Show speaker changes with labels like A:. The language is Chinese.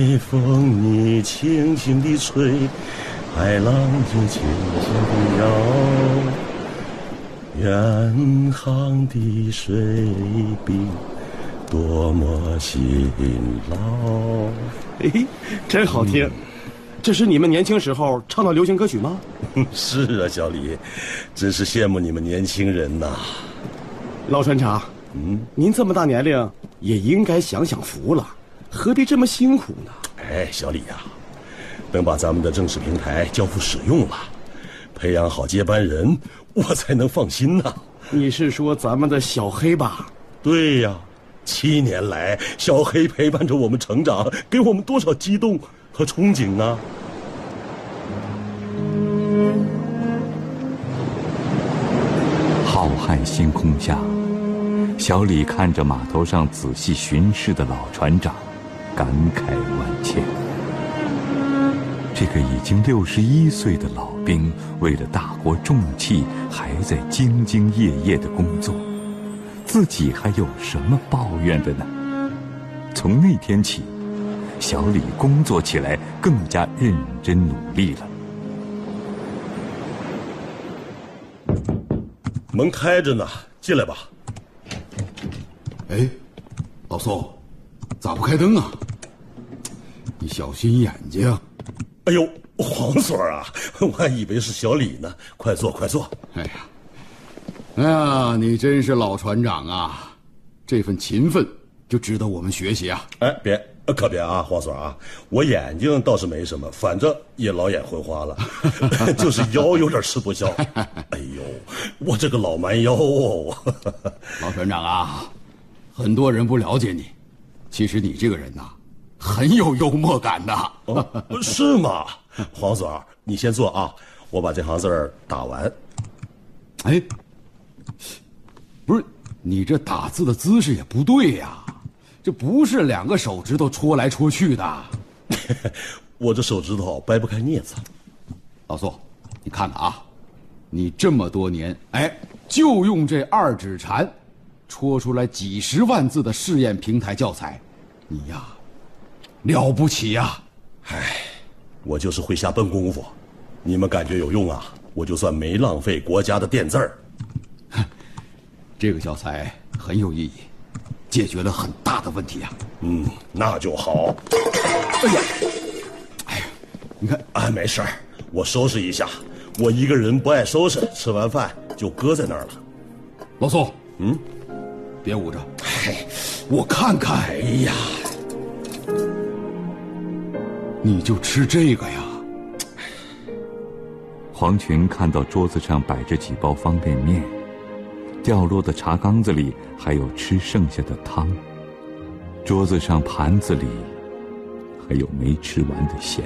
A: 风你轻轻地吹，海浪就轻轻地摇，远航的水兵多么辛劳。
B: 嘿，真好听。这是你们年轻时候唱的流行歌曲吗？
A: 是啊，小李，真是羡慕你们年轻人呐。
B: 老船长，您这么大年龄也应该享享福了，何必这么辛苦呢？
A: 哎，小李呀，等把咱们的正式平台交付使用了，培养好接班人，我才能放心呐。
B: 你是说咱们的小黑吧？
A: 对呀，7年来，小黑陪伴着我们成长，给我们多少激动和憧憬啊！
C: 浩瀚星空下，小李看着码头上仔细巡视的老船长，感慨万千。这个已经61岁的老兵，为了大国重器，还在兢兢业业地工作，自己还有什么抱怨的呢？从那天起，小李工作起来更加认真努力了。
A: 门开着呢，进来吧。
D: 哎，老宋，咋不开灯啊？你小心眼睛。
A: 哎呦，黄所啊，我还以为是小李呢。快坐，快坐。
D: 哎呀，你真是老船长啊，这份勤奋就值得我们学习啊。
A: 哎，可别啊，黄所啊，我眼睛倒是没什么，反正也老眼昏花了，就是腰有点吃不消。哎呦，我这个老蛮腰哦。
D: 老船长啊，很多人不了解你，其实你这个人呐，很有幽默感的。
A: 哦，是吗？黄所，你先坐啊，我把这行字打完。
D: 哎，不是，你这打字的姿势也不对呀。这不是2个手指头戳来戳去的。
A: 我这手指头掰不开镊子。
D: 老宋，你看看啊，你这么多年，哎，就用这2指禅，戳出来几10万字的试验平台教材，你呀，了不起呀！
A: 哎，我就是会下笨功夫，你们感觉有用啊，我就算没浪费国家的电字儿。
D: 这个教材很有意义，解决了很大的问题啊。
A: 那就好。
D: 哎呀，你看，
A: 哎，没事儿，我收拾一下。我一个人不爱收拾，吃完饭就搁在那儿了。
D: 老宋，别捂着。
A: 哎，
D: 我看看。
A: 哎呀，
D: 你就吃这个呀？
C: 黄群看到桌子上摆着几包方便面，掉落的茶缸子里还有吃剩下的汤，桌子上盘子里还有没吃完的咸